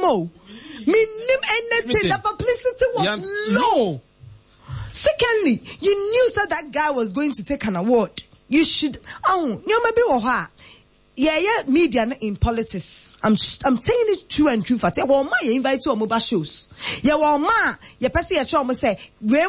minimo. Anything. The publicity was low. Secondly, you knew that guy was going to take an award. You should, media in politics. I'm saying it true and true. For well, my invite to a mobile shows. Yeah, well, ma, ya person ya chom say, we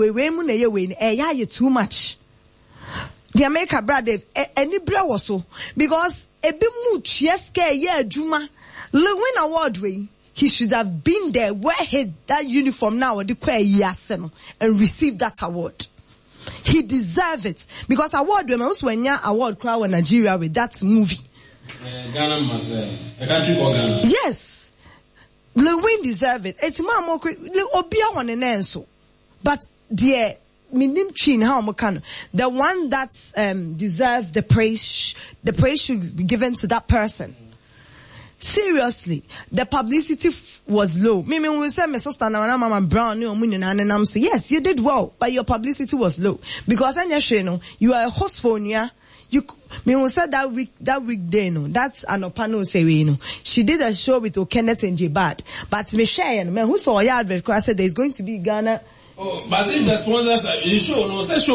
you too much. The America brother, any bra was so because a bit much yes, Juma, win award way. He should have been there, wear that uniform now, the Yasen, and receive that award. He deserves it because award when also when award crowd in Nigeria with that movie. Ghana must a country for Ghana. Yes, Lewin deserve it. It's more Obia one and enso, but the minim chin how mokano the one that deserves the praise should be given to that person. Seriously, the publicity was low. Maybe when we say my sister and Mama Brown, so yes, you did well, but your publicity was low because you are a host for you. We said that weekday, that's an opano say, she did a show with Kenneth and Jabad, but Michelle, who saw your advert, said there's going to be Ghana. Oh, but if the sponsors you show no, that's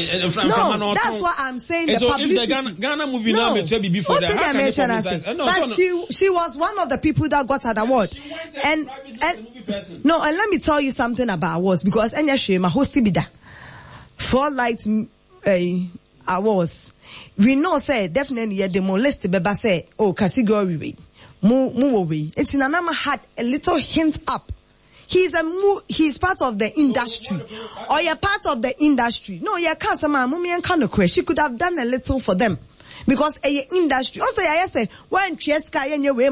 what I'm saying. The so publicity. If the Ghana movie now may be before that, but she was one of the people that got an award. And let me tell you something about awards because my host bida 4 Light awards. We know say definitely the molest beba say category way move away. It's in another had a little hint up. He's part of the industry. Or you're part of the industry. No, you can't say, she could have done a little for them. Because industry. Also, I say, when Cheska in your way,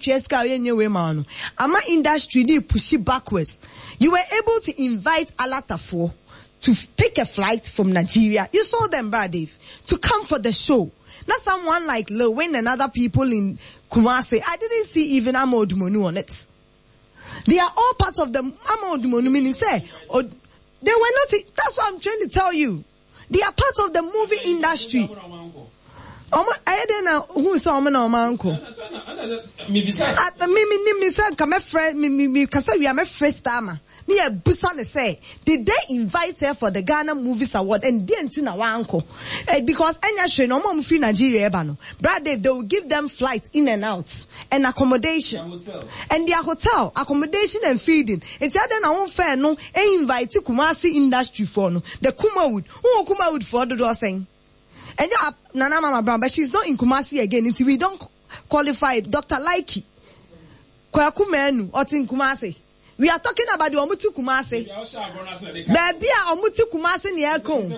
man, Ama industry, they push it backwards. You were able to invite Alatafo to pick a flight from Nigeria. You saw them, Brad Dave, to come for the show. Not someone like Lil Wayne and other people in Kumasi. I didn't see even Ahmad Monu on it. They are all part of the Ahmad Monu say. They were not. That's what I'm trying to tell you. They are part of the movie industry. I don't know who saw me now, my uncle. Me say, did they invite her for the Ghana Movies Award and didn't know our uncle? Because no more free Nigeria, Brad, they will give them flights in and out and accommodation. And their hotel, accommodation and feeding. It's other than fair no, invite Kumasi industry for no. The Kumawood. Who Kumawood for the door saying? And Nana Mama Brown, but she's not in Kumasi again until we don't qualify it. Dr. Laiki. Kwakumenu, or in Kumasi. We are talking about the Omutu Kumasi. Baby, Omutu Kumasi ni Eko.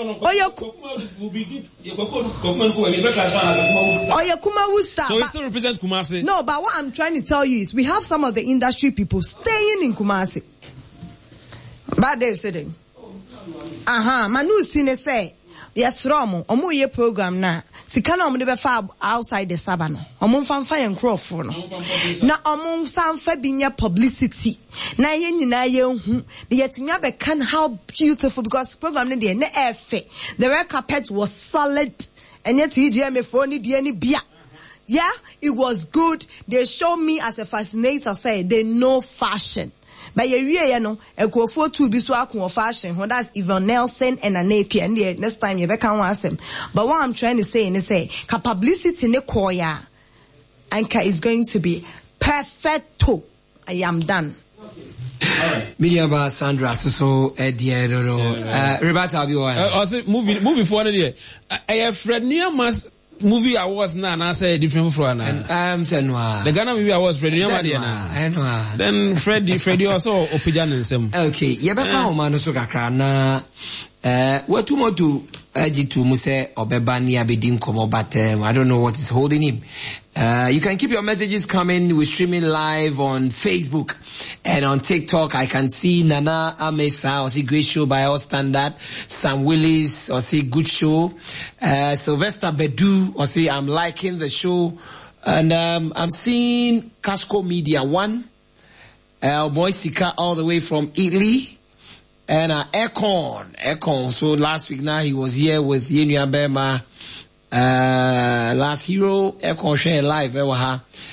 Kumawu star. So it still represents Kumasi? No, but what I'm trying to tell you is we have some of the industry people staying in Kumasi. But they're sitting. Manu Sine say, yes, Romo, omu ye program na. Sikana omu debe fa outside the sabano. Omu fanfa yen crofo no. Na omu fanfa binya publicity. Na ye nyina ye hu. The yetimi abekan how beautiful because program ne de ne efe. The red carpet was solid. And yet EGM phone ni de ni bia. Yeah, it was good. They show me as a fascinator say they know fashion. But you know, a go for two be so fashion. That's Yvonne Nelson and Anake, and the next time you can ask him. But what I'm trying to say is say, publicity in the koya, Anka is going to be perfecto. I am done. Miliaba Sandra, so dear, Rebata, I'll be one. Movie for one day. I have Fred Niamas. Movie awards now, and I say different from the Ghana Movie Awards, Freddie Yamadiana. Then Freddie also Opijan and some. Okay, Yabaka Mano Sokakana. What too much to G2 Muse or Bebani Abedin Komo, but I don't know what is holding him. You can keep your messages coming. We're streaming live on Facebook and on TikTok. I can see Nana Amesa, or see great show by all standard. Sam Willis, or see good show. Sylvester Bedu, or see I'm liking the show. And I'm seeing Casco Media 1. Boy Sika all the way from Italy. And Ekon. So last week now he was here with Yenu Abema. Last hero, Ekon share live,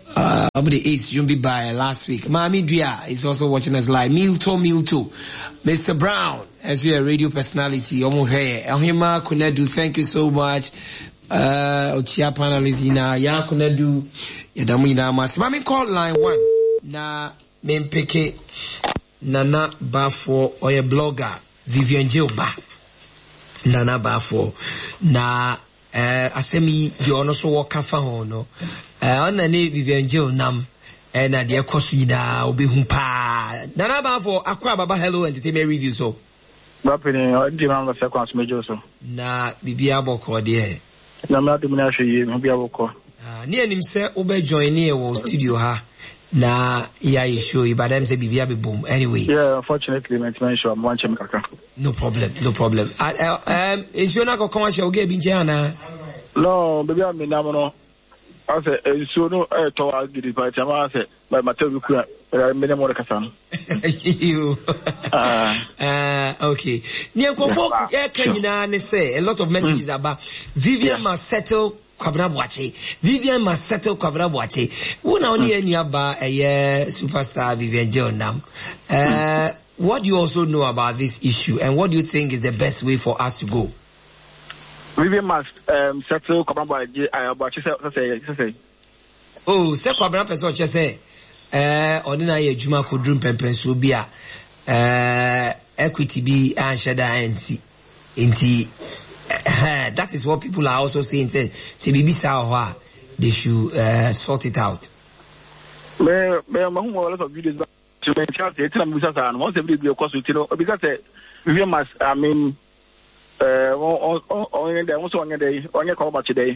the East, you'll be by last week. Mami Dria is also watching us live. Milto. Mr. Brown, as you're a radio personality, Ohima Kunedu, thank you so much. Ochia Panalizina, Ya Kunedu, Yadamina Mas. Mami call line 1. Na Mempeke Nana Bafo or a blogger, Vivian Gilba. Nana Bafo. Na Asemi, you also walk a no. On the name Vivian Gil Nam. And at the Akosina, Obi Humpa. Nana Bafo, Aqua Baba Hello Entertainment Review. So, Rapping, I demand the seconds major. So, na Bibia Boko, dear. No, not the Minashi, Bibia Boko. Near him, sir, Obe join near studio, ha. Na yeah, you sure you, but them say Bibia be boom. Anyway. Yeah, unfortunately, I'm watching Kaka. No problem. Is your Nako commercial game in Jana? No, baby, I'm in Namano. I said, so no, I told you, but I said, by my tail, minimum Kasan. You. Okay. Near Kofo, can you say a lot of messages about Vivian must settle. Vivian must settle Kwabrabuache. Who now near nearby a superstar Vivian Jonam. What do you also know about this issue, and what do you think is the best way for us to go? Vivian must settle Kwabrabuache. Oh, say Kwabrabuache say. Ordinary Juma could dream Pempensubia. Equity be and Shada NC. Inti. That is what people are also saying. Say Bibi Sawa, they should sort it out. A lot of videos to mention it. And once every video course with because we must. I mean, on the day on your call today.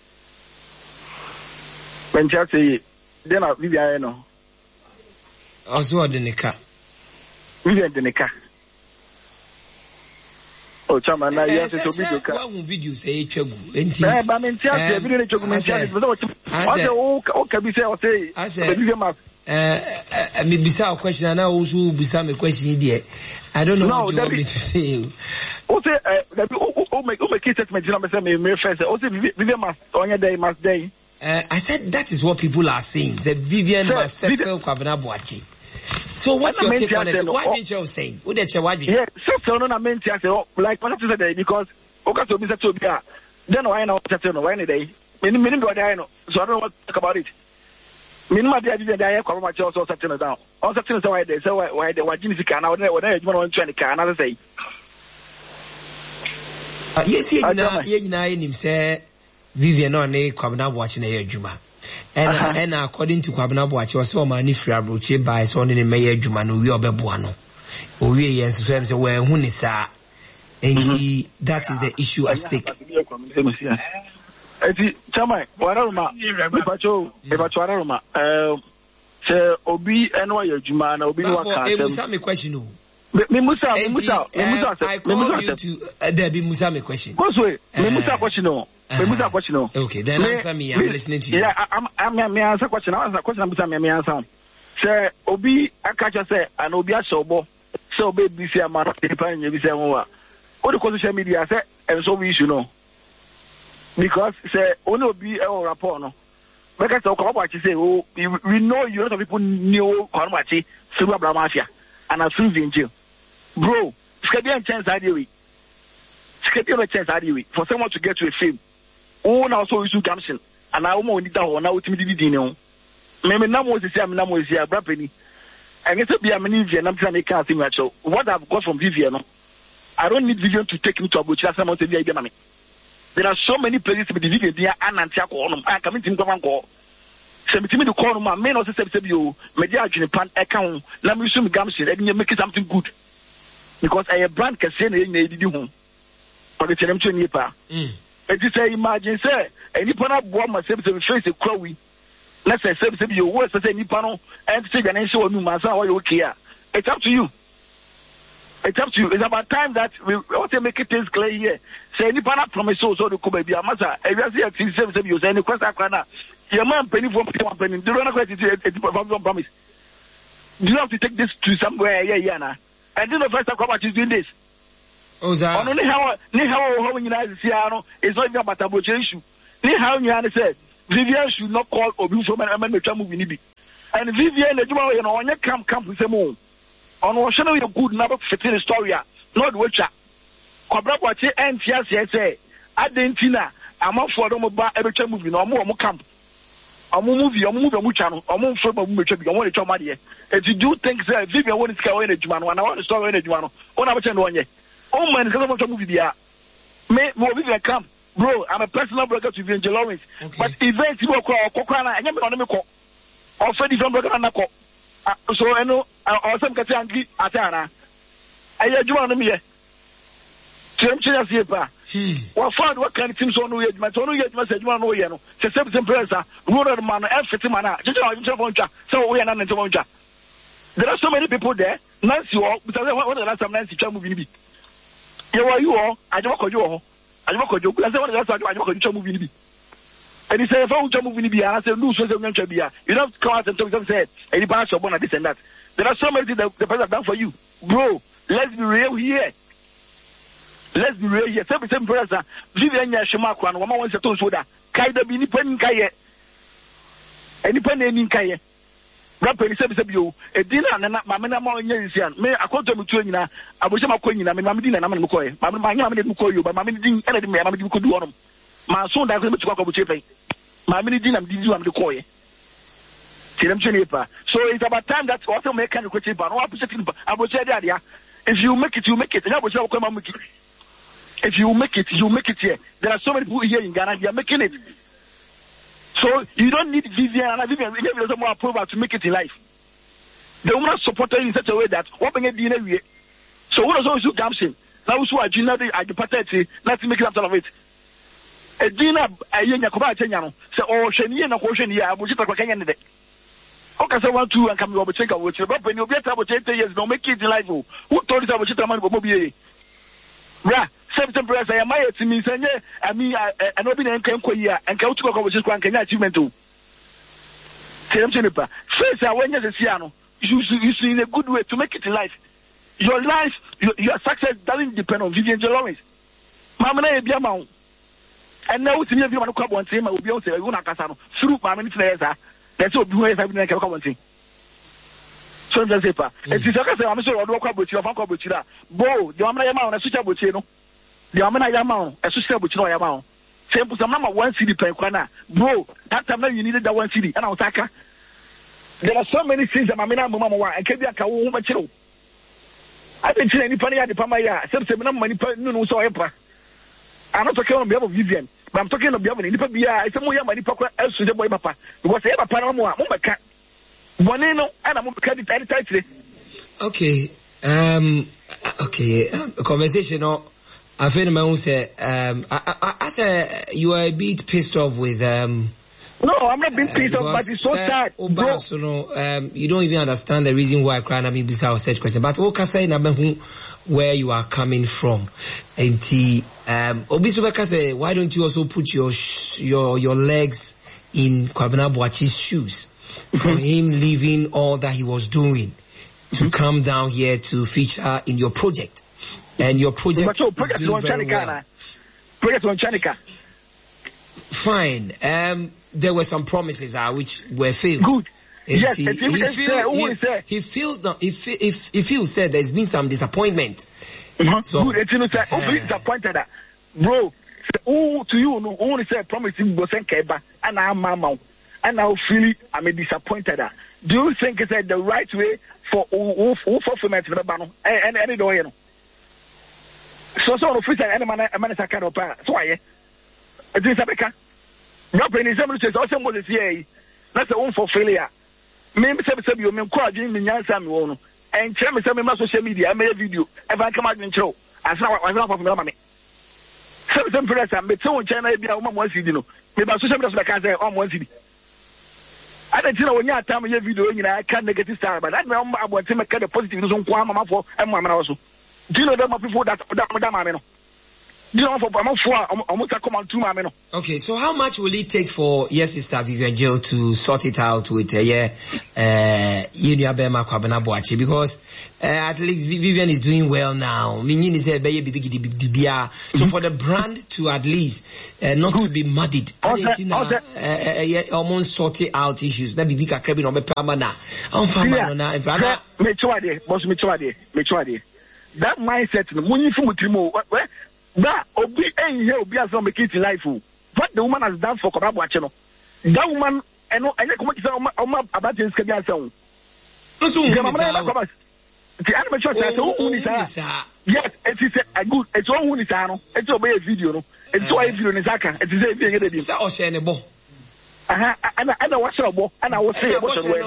When Chelsea, then I Vivian. Also, the Nika. Vivian the Nika. Oh, Chama, now you have to video say Chegu. But I'm in Chelsea, video to mention it. What can we say? I said, me beside question, and I also beside me question there. I don't know what you want me to say. Okay, make kids at my gym, me first. Also, Vivian must on your day, must day. I said that is what people are saying. That Vivian must settle Kwabrabuache. So what's your take on it? What did you say? What did you say? Yeah, so no, I mean, like what I said because okay, so Mr. Tobia, then why not settle no any day? Minimum what I know, so I don't want to talk about it. Minimum day didn't die, come much also settle down. Also settle so why they say why they were Jimmy can now, whatever you want to try can another say. Yes, him say Vivian on a Kwabrabuache na Juma. And according to Kwabrabuache, was so many free abroach by son in a mayor Jumano, we are Bebuano. Oh, yes, so I'm saying, who is that? And that is the issue at stake. Chama, Obi and why your Jumana, Obi, Musame question. I call you to Debbie Musame question. Musa question. Okay, then answer me. I'm listening to you. Yeah, I'm answer question. I question. I'm answer. Say Obi, I catch say and Obi Ashobo. So baby, say man, depend you say what. All the social media say and so we should know. Because say only Obi or rapport no. Because so Kwabrabuache say oh we know you lot of people knew Kwabrabuache Silver Mafia and I still in jail. Bro, schedule a chance idea. Schedule a chance idea for someone to get to a fame. Oh, now so issue gumption, and I won't need that one. Now it's me, Dino. Maybe now was the same, now was here, Brappany. I guess it'll be a mini and I'm trying to can't see much. What I've got from Vivian, I don't need Vivian to take me to a butcher. Someone to the money. There are so many places with the Vivian there and Antiaco. I come into the call. Send me to call my main also said you, media pan account. Let me assume gumption, and you make it something good. Because I have brand can say in the home. For the Chem to Nipa. It is a imagine, say, and you put up one myself to face a crowy. Let's say, you words to say Nipano and say an answer on Masa or you care. It's up to you. It's up to you. It's about time that we also make it things clear here. Say Nipana promise so to come be a massa. If you see a 7 you say any question, your man penny from penny. Do not promise. Do you have to take this to somewhere, Yana? And then the first time Kwabrabuache is doing this. Only how you know is not about a issue. How you said Vivian should not call Obi from an amateur movie nibi. And Vivian the Juma on your camp with them all. On what channel you good number 15 story, not watcher. Cobra watch and yes, Argentina, I'm up for them about amateur movie, no more camp. A movie, channel, a move from a movie, I want to tell money. If you do think that Vivian wants to go in a Jumano, and I want to story in a Jumano, on our channel one year. Oh man, because I want to movie there. May more Vivian camp. Bro, I'm a personal broker to Vivian Lawrence. Okay. But events you call Kokana, and I'm on the call. Offer different broker and call. So I know, I some can say Atana. I do want to be here. Chimchina Sipa. What found what kind of teams on the my tono yet message one no yano. The same pressure, rural man, every man, just so we are not in Tomonja. There are so many people there. Nancy, because I want to last some Nancy movie. You are you all, I don't call you all. I don't call you. I don't movie. And he said, if I want to movie, I said, no, so you don't come out and talk and say, any pass of one of this and that. There are so many things that the president done for you. Bro, let's be real here. Let's be real here. Same president, Vivian Yashimakwan, one wants to tell soda. Kaida be independent Kaye. Independent in Kaye. Rapper is you. A dinner and Mamma Moyan. May I quote them to you now? I was my queen, and Mamma Dina and Makoy. Mamma didn't call you, but Mamma didn't anything Mamma could do on them. My son doesn't to talk about Chipping. Mamma didn't do you on the coy. So it's about time that also make kind of question, but I would say that, yeah. If you make it, you make it. And I was not come make it. If you make it, you make it here. There are so many people here in Ghana, they are making it. So you don't need Vivian and Vivian doesn't more approval to make it in life. The woman supported in such a way that what being a dinner. So what also comes in? Now who are Gina at the party, not to make it out of it. A dinner a young Yakoba, so oh Shani and a portion here, I will just like any day. Okay, so I want to and come over check out with you. But when you get about 8 years, don't make it in life. Who told us about your money for Mobi? Bra, same press I am to me, I mean, I know been and came here and come to go with this one can achievement too. First, I went as a Siano. You see in a good way to make it in life. Your life, your success doesn't depend on Vivian Lawrence. Mamma be a mount. And now it's me, if you want to come on team, I will be able to go Casano through my minister. That's what you have been commenting. So that's it. It's a I'm sorry, I'll walk up with you, I'll with you. Bo, the Amana Yamon, a switch up with you. The Amana Yamon, a switch up with you, Yamon. Simple, some number 1 CD per corner. Bro, that time you needed that 1 CD, and I'll take her. There are so many things that my mama and can be a cow, but you. I didn't see any funny at the Pamaya, some money, no, so ever. I'm not talking on behalf of Vivian, but I'm talking on behalf of the I some more money pocket else to the boy papa. It was ever Panama, Mumaka. Bonino, and I'm credit any title. Okay, conversation. I feel my own say, I say you are a bit pissed off with, No, I'm not being pissed off, but it's so sad. So no, you don't even understand the reason why I cry. I mean, this is our search question. But what can say where you are coming from? And Obisubaka say, why don't you also put your legs in Kwabena Boachi's shoes for him leaving all that he was doing to come down here to feature in your project? And your project is doing very well. Project on Chanika. Fine. There were some promises which were failed. Good. Yes, he feels said there's been some disappointment. So good. Disappointed. Bro, to you, no only say promising Bosen Keba and I'm mama. And now I'm disappointed. Do you think it's the right way for fulfillment of the banner? And any door, you know. So official and man kind of so I it is a becker. No penny says also was here. That's a one for failure. Maybe some you mean quite in Yansan and tell me some social media. I made a video. If I come out in show, I saw I was from money. Some press and be so in China be a woman once you know. Maybe social media can say on 1 CD. I don't know when you time your video I can't negative star, but I know I want to make a positive news on Kwama for and Mama also. Do you know that my people that Madame? Okay, so how much will it take for your sister Vivian Jill to sort it out with because at least Vivian is doing well now. So for the brand to at least not to be muddied, almost sorting out issues. That be crabby on that mindset, that obi here obi as make it in life. What the woman has done for Korabu channel. That woman and come about this can be sound. The animal church yes, it is a good, it's all one is it's obey a video, it's all a video in Zaka, it is a video. And I watch a book, and I was saying,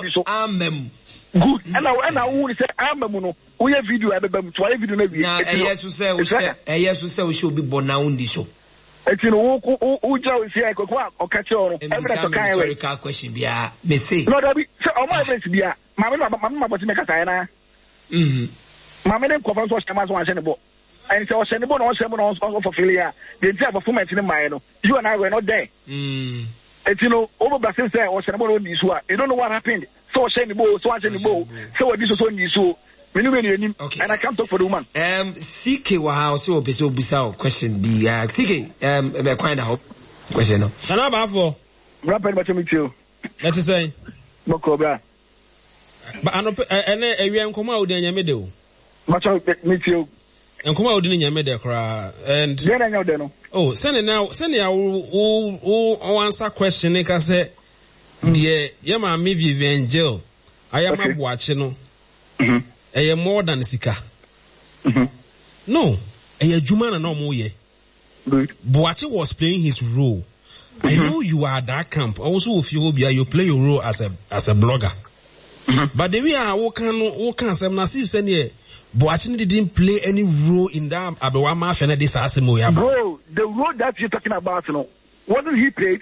good. And I want to say, I'm a mono. We have video, I have to every video. Yes, we say, we should be born now in this show. It's in who is here, or catch on every question. Be a message. No, that be so. My friends be a Mamma, but make a sign. Mamma, then conference was Tamas one sendable. And so sendable on someone for failure. The entire performance in the mind. You and I were not there. It's over Brazil say or sendable on this one. You don't know what happened. So send the ball, so I send the ball. So this was on you so. And I can't talk for the woman. CK was so bizarre question. Be CK quite a hope question. And how about for rapid but me too. Let's say Mokobra. But I know and come out in your middle. Much me too. And come out in your middle cry and then I know then. Oh, send it who answer question I can say dear Yama me Vivian Jill. I am watching. A more than Sika. No, a Jumana no more ye. Boachi was playing his role. I know you are at that camp. Also, if you play your role as a blogger. But the way I can say Nasif said here, Boachi didn't play any role in that Abawama Fenedis Asimo. Bro, the role that you're talking about, wasn't he played?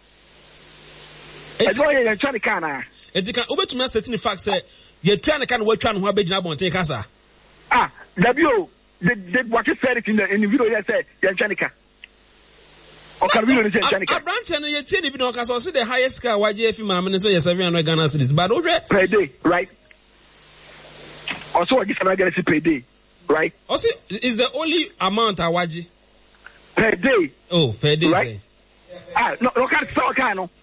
It's why you're trying to can. It can over to me certain facts say you're trying to work on who be job on take us. W the what you said it in the video you said you're Chanika. Or can we say Chanika? Branch and you tell if no can so see the highest car YGF man so you're 700 Ghana cedis but per day, right? Also I guess I'm going to per day, right? Also is the only amount awaji per day. Oh, per day right? Say. No can so can no.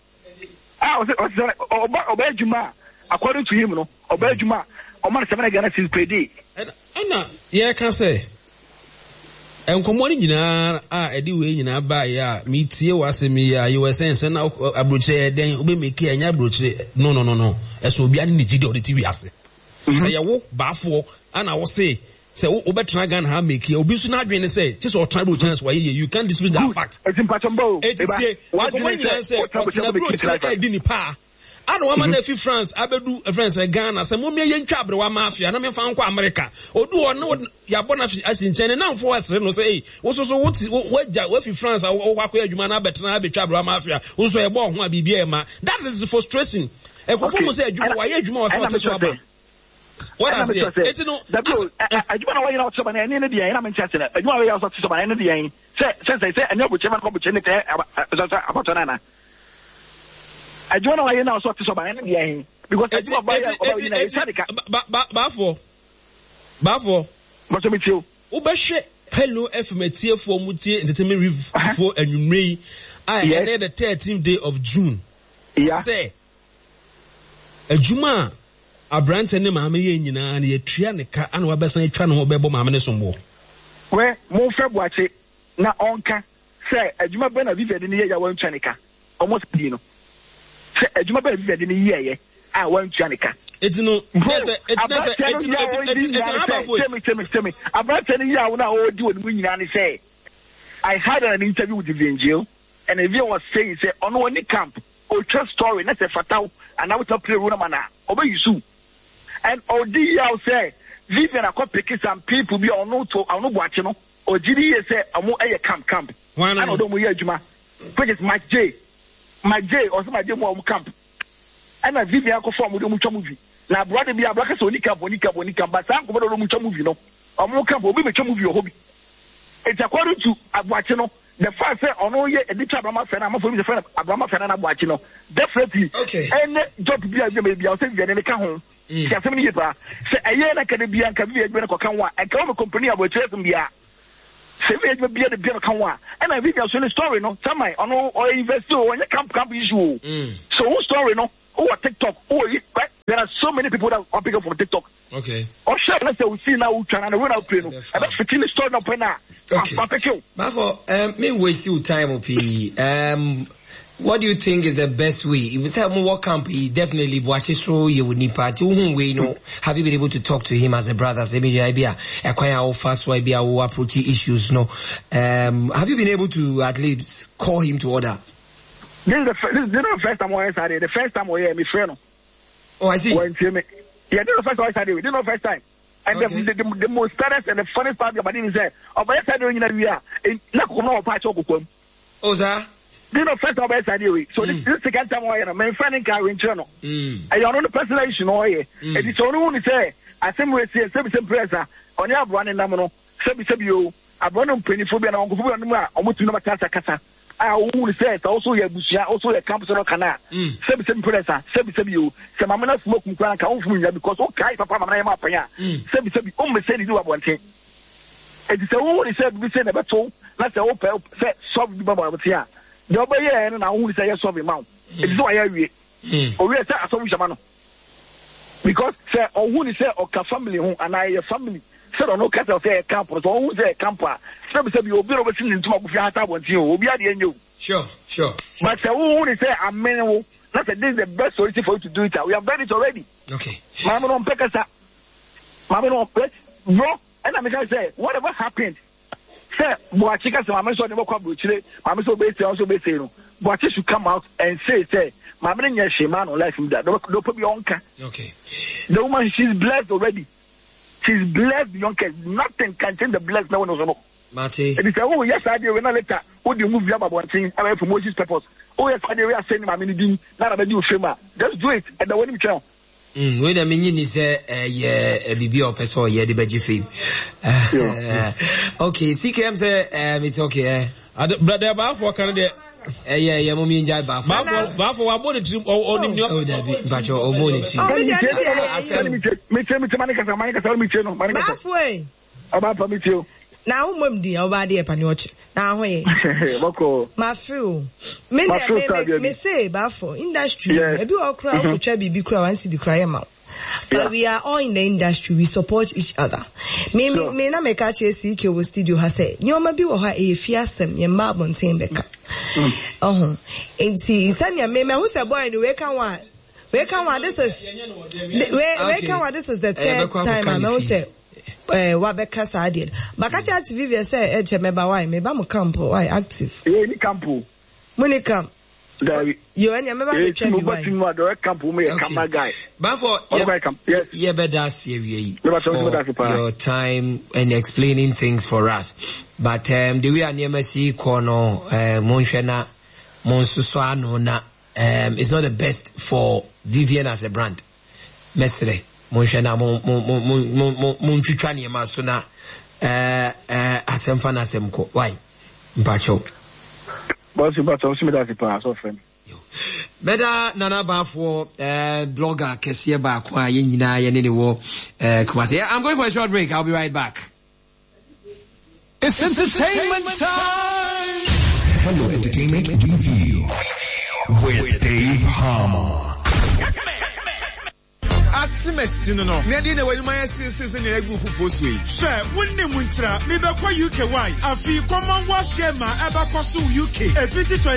Obejuma, according to him, no, Obejuma, Oman 7 Ghana cedis per day. And yeah, I can say. And come on, anyway, buy meet you was me, you were saying, so now a brooch, then we make a brooch. No. As will be an idiot of the TV. Say, you walk baffle, and I will say, Obetragan have make you be not being say, just or tribal chance why you can't dismiss that fact. It's impossible. I don't want to France, I do a friends a Ghana, some million chapter one mafia, and I'm found America. Or do I know Yabona as in China now for us? No say, also what if France or where you man better have a chapter mafia, also a bomb, my BBM. That is frustrating. And performance said, why you was not what I say, it's no. I do not know somebody any of the end. I'm interested. I do not know somebody any of the end. Since I say, I know which one come to about Anna. I don't know why you now sort to somebody any of the end because I do not buy Bafo. What's with you? Ubashe, hello, FMT for Mutie Entertainment Review for and you may. I had the 13th day of June. Yeah. Say, a Juma. A branch and the mammy in and ye trianica and what best I try no bebo mamma some more. Where more watch it na onka say a Juma Bena vivid in the year I won't Chanica. Almost Dino. Say a Juma Bena vivid in the year I won't Chanica. It's no, tell me. A branch and the year I will now do it when you say. I had an interview with the VNGO and the viewer was saying, say, on one camp or trust story, that's a fatal, and I was up play Runamana, obey you soon. And Odi Yao say, Vivian, I could pick some people be on no to, no watching, or GD say, I'm more a camp. I don't know where Juma, which is Mike J, or some idea more camp. And a Vivian could form with the Mucha movie. Now, brother be a black Sonica, but some come over the Mucha movie, no, or more camp will be Mucha movie or hobby. it's according to Abuachino. The first say ono ye edita Abraham Fena, am for me the friend Abraham Fena na Abuachino. Definitely. Okay. And job be a maybe I say you dey ka ho. Say asem ni yepa. Say aye na ka de bia nka bi e gbe na kokan wa. E ka mo company Abuachino bia. Say we be bia de bia kan wa. And I video so story no. Samai ono or invest o nya camp issue. So who story no? Who TikTok? There are so many people that are picking up from TikTok. Okay. Or sure, let's say we see now we trying and we're not playing. And that's 15 story now now. Okay. But for me waste your time op. What do you think is the best way? If you say more camp, definitely watch it through you would need party. Have you been able to talk to him as a brother? Say maybe idea acquire how fast why be our approach issues. No. Have you been able to at least call him to order? This is the first time I started. The first time I hear my friend. Oh, I see. Yeah, this is the first time I started. This is the first time. And okay. the most saddest and the funniest part about it is that I started in the year. Oh, sir. This is the first time I started. So this is the second time I hear my friend in car in Channel. I don't know the personalization or here. And it's only one to say, I say, we say, some pressure on your brand and Namano, you. I run on penny for being on the almost no matter. I will say also your bushia, also a campus on Cana. Seven presser, you. Some amount smoking crank because okay, Papa, my mapaya. Seven almost said you do one thing. It is a woman said we said about so that's the open set solve the bubble here. The other year and I only say solve amount. It is why I read. Or we are a solution. Because say or who say or family home and I a family. So no cattle say a campus or who's a camper. Some say you'll be over in some of your house once you will be at the end you. Sure. But who say a man that's this is the best solution for you to do it. We have done it already. Okay. Mama don't pick us up. Mama don't pick bro. And I'm gonna say whatever happened. Say Boachika Mama saw never come with Chile, Mama so base also base. Boachika should come out and say, Mama and Yashiman or life from that. Don't put me on. Okay. The woman she's blessed already. She's blessed beyond care. Nothing can change the blessed no one knows about. Mate. And he said, oh, yes, I do. When I later, what do you move about one thing? I went for Moses' purpose. Oh, yes, I do. We are saying, I'm in the not a new framer. Just do it. And the one you can. When a minion is a BB or person, yeah, the Beji fame. Okay, CKM say, it's okay. Brother, about for Canada. Yeah, mommy and Jai Baff. Baff for what bonnet or in your own but your own bonnet. Halfway. About permit you. Now, mum, dear, over there, Panoch. Now, hey, my few. Me say, Baffo, industry, maybe all crowd, which I be crowd and see the cry amount. But we are all in the industry, we support each other. Me na me catch CK was studio has said, you may be a fiasem, your marbon Timbeka. And send your meme who's a boy in the way can one. Where can one? This is the third time I know say. Wabeka Sadian. Bakacha TV say, Echemeba, why? Maybe I'm a campo, why active? Any campo. Monica. You and your member direct camp me a camera guy. But for your time and explaining things for us. But the way I never see Kono Monshena Monsuano na it's not the best for Vivian as a brand. Mestre Monshena Monchuchani Masuna Asemfana Semko. Why? Mpacho. Better Nana Bafo blogger Kesia Bakwa Yina Yanini Kumasi. I'm going for a short break. I'll be right back. It's entertainment time. Hello, Entertainment Review with Dave Harmer. Asimesti no. Nedi na wani my sisters in the egu fufu sui. Sure, wunni muntra. Me be kwa UK why? Afi Commonwealth Gamer eba kwa su UK.